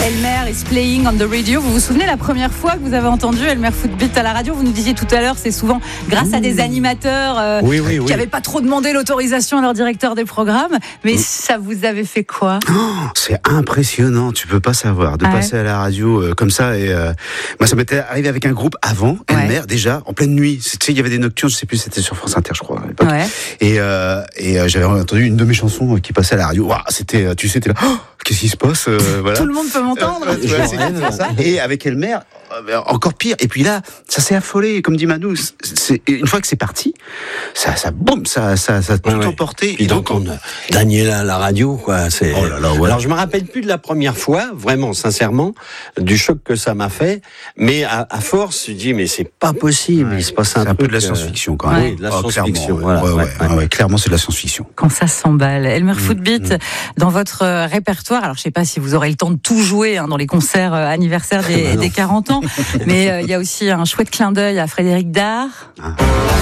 Elmer is playing on the radio. Vous vous souvenez la première fois que vous avez entendu Elmer Footbeat à la radio? Vous nous disiez tout à l'heure, c'est souvent grâce à des animateurs qui n'avaient pas trop demandé l'autorisation à leur directeur des programmes. Mais ça vous avait fait quoi? C'est impressionnant, tu peux pas savoir, de passer à la radio comme ça. Et moi, ça m'était arrivé avec un groupe avant, Elmer, déjà, en pleine nuit. Tu sais, il y avait des nocturnes, je sais plus, c'était sur France Inter, je crois, à l'époque. Et j'avais entendu une de mes chansons qui passait à la radio. C'était, tu sais, t'es là, qu'est-ce qui se passe, voilà. Tout le monde peut m'entendre. Et avec Elmer, encore pire. Et puis là, ça s'est affolé, comme dit Manu. Une fois que c'est parti, ça tout emporté. Puis donc, Daniela à la radio, quoi. C'est... Oh là là, ouais. Alors, je me rappelle plus de la première fois, vraiment, sincèrement, du choc que ça m'a fait. Mais à force, je dis, mais c'est pas possible. Il se passe un peu de la science-fiction, quand même. Oui, de la science-fiction. Clairement, c'est de la science-fiction. Quand ça s'emballe. Elmer Footbeat, dans votre répertoire, alors je sais pas si vous aurez le temps de tout jouer dans les concerts anniversaires des 40 ans, mais il y a aussi un chouette clin d'œil à Frédéric Dard.